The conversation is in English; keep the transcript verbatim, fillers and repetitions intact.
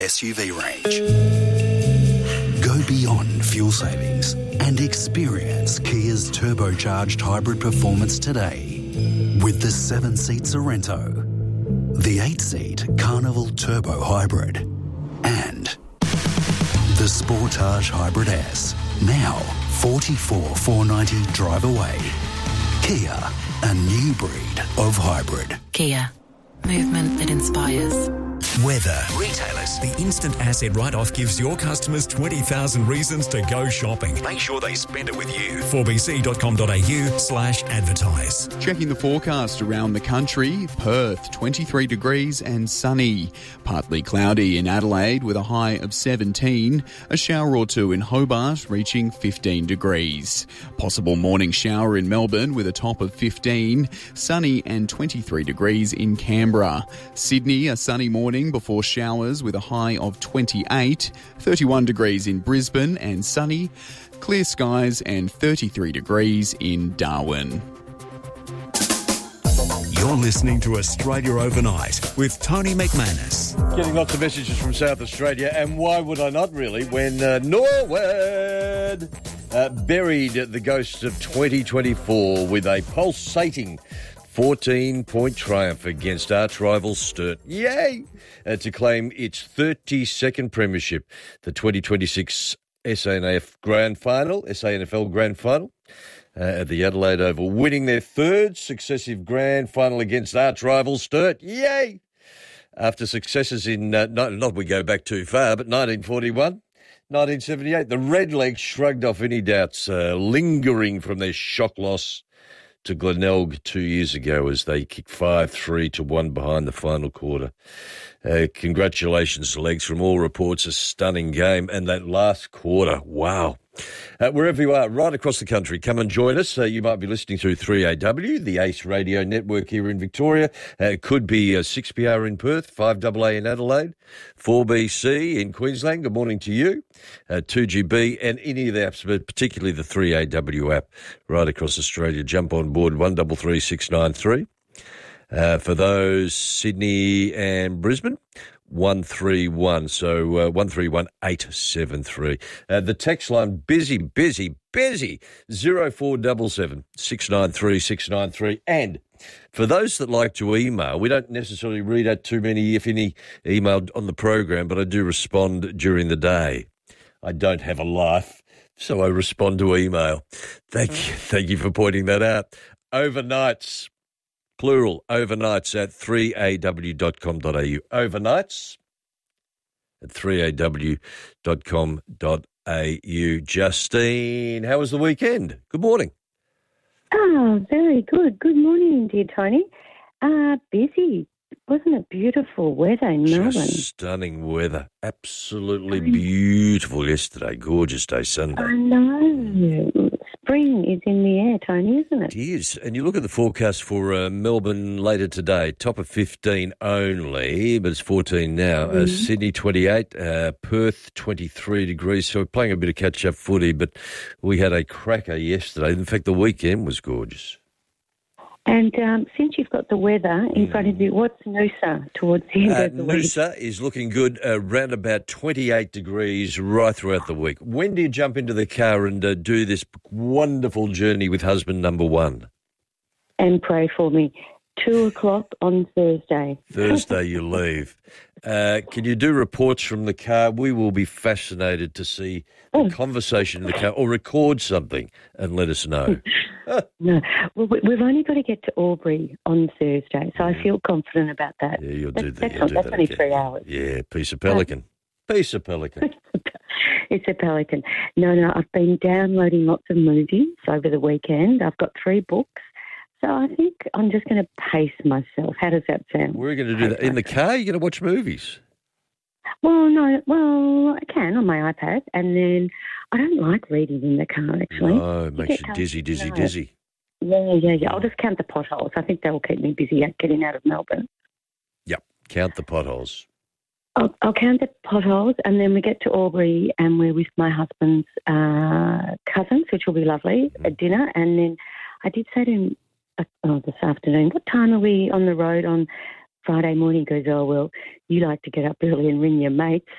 S U V range. Go beyond fuel savings and experience Kia's turbocharged hybrid performance today with the seven-seat Sorento, the eight-seat Carnival Turbo Hybrid, and the Sportage Hybrid S. Now forty-four thousand four hundred ninety drive away. Kia, a new breed of hybrid. Kia, movement that inspires. Weather. Retailers. The instant asset write-off gives your customers twenty thousand reasons to go shopping. Make sure they spend it with you. four b c dot com dot a u slash advertise. Checking the forecast around the country. Perth, twenty-three degrees and sunny. Partly cloudy in Adelaide with a high of seventeen. A shower or two in Hobart reaching fifteen degrees. Possible morning shower in Melbourne with a top of fifteen. Sunny and twenty-three degrees in Canberra. Sydney, a sunny morning before showers with a high of twenty-eight, thirty-one degrees in Brisbane and sunny, clear skies and thirty-three degrees in Darwin. You're listening to Australia Overnight with Tony McManus. Getting lots of messages from South Australia, and why would I not really when uh, Norwood uh, buried the ghosts of twenty twenty-four with a pulsating fourteen-point triumph against arch-rival Sturt. Yay! Uh, to claim its thirty-second premiership, the twenty twenty-six S A N F Grand Final, S A N F L Grand Final, uh, at the Adelaide Oval, winning their third successive Grand Final against arch-rival Sturt. Yay! After successes in, uh, not, not we go back too far, but nineteen forty-one, nineteen seventy-eight, the Redlegs shrugged off any doubts uh, lingering from their shock loss to Glenelg two years ago as they kicked five three to one behind the final quarter. Uh, congratulations, Legs. From all reports, a stunning game. And that last quarter, wow. Uh, wherever you are, right across the country, come and join us. Uh, you might be listening through three A W, the Ace Radio Network here in Victoria. Uh, it could be uh, six P R in Perth, five A A in Adelaide, four B C in Queensland. Good morning to you. Uh, two G B and any of the apps, but particularly the three A W app right across Australia. Jump on board one three three six nine three. Uh, for those, Sydney and Brisbane, one three one, so uh, one three one eight seven three. Uh, the text line, busy, busy, busy, zero four seven seven six nine three six nine three. And for those that like to email, we don't necessarily read out too many, if any, email on the program, but I do respond during the day. I don't have a life, so I respond to email. Thank you, thank you for pointing that out. Overnights. Plural, overnights at three a w dot com dot a u. Overnights at three a w dot com dot a u. Justine, how was the weekend? Good morning. Oh, very good. Good morning, dear Tony. Uh, busy. Wasn't it beautiful weather in Melbourne? Just stunning weather. Absolutely beautiful yesterday. Gorgeous day, Sunday. I know. Spring is in the air, Tony, isn't it? It is. And you look at the forecast for uh, Melbourne later today, top of fifteen only, but it's fourteen now. Mm-hmm. Uh, Sydney, twenty-eight. Uh, Perth, twenty-three degrees. So we're playing a bit of catch-up footy, but we had a cracker yesterday. In fact, the weekend was gorgeous. And um, since you've got the weather in front of you, what's Noosa towards the end uh, of the week? Noosa is looking good, around about twenty-eight degrees right throughout the week. When do you jump into the car and uh, do this wonderful journey with husband number one? And pray for me. Two o'clock on Thursday. Thursday you leave. Uh, can you do reports from the car? We will be fascinated to see the oh. conversation in the car, or record something and let us know. No, well, we've only got to get to Albury on Thursday, so I feel confident about that. Yeah, you'll do that. That's, you'll not, do that's that only again. three hours. Yeah, piece of pelican. Um, piece of pelican. It's a pelican. No, no, I've been downloading lots of movies over the weekend. I've got three books. So I think I'm just going to pace myself. How does that sound? We're going to do that. In the car, you're going to watch movies? Well, no. Well, I can on my iPad. And then I don't like reading in the car, actually. No, it makes you, you dizzy, dizzy, no. dizzy. Yeah, yeah, yeah. I'll just count the potholes. I think that will keep me busy getting out of Melbourne. Yep, count the potholes. I'll, I'll count the potholes, and then we get to Albury, and we're with my husband's uh, cousins, which will be lovely, mm-hmm. at dinner. And then I did say to him, oh, this afternoon, what time are we on the road on Friday morning goes, oh, well, you like to get up early and ring your mates.